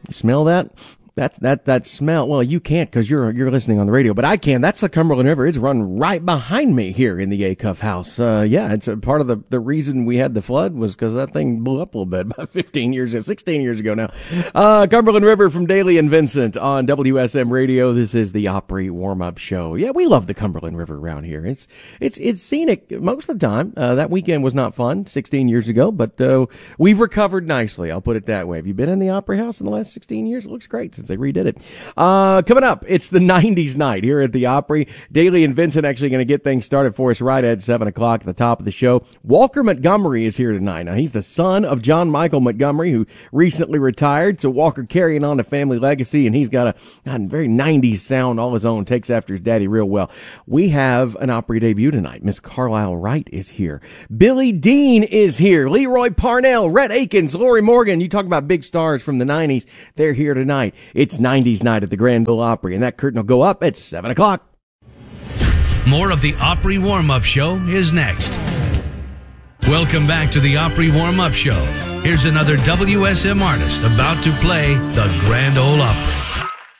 You smell that? That smell. Well, you can't because you're listening on the radio, but I can. That's the Cumberland River. It's running right behind me here in the Acuff house. Yeah, it's a part of the reason we had the flood was because that thing blew up a little bit about 16 years ago now. Cumberland River from Daly and Vincent on WSM Radio. This is the Opry warm-up show. Yeah, we love the Cumberland River around here. It's scenic most of the time. That weekend was not fun 16 years ago, but we've recovered nicely. I'll put it that way. Have you been in the Opry House in the last 16 years? It looks great since they redid it. Coming up, it's the 90s night here at the Opry. Daly and Vincent actually going to get things started for us right at 7 o'clock at the top of the show. Walker Montgomery is here tonight. Now, he's the son of John Michael Montgomery, who recently retired. So Walker carrying on the family legacy, and he's got a very 90s sound all his own, takes after his daddy real well. We have an Opry debut tonight. Miss Carlisle Wright is here. Billy Dean is here. Leroy Parnell, Rhett Akins, Lori Morgan. You talk about big stars from the 90s. They're here tonight. It's 90s night at the Granville Opry, and that curtain will go up at 7 o'clock. More of the Opry Warm-Up Show is next. Welcome back to the Opry Warm-Up Show. Here's another WSM artist about to play the Grand Ole Opry.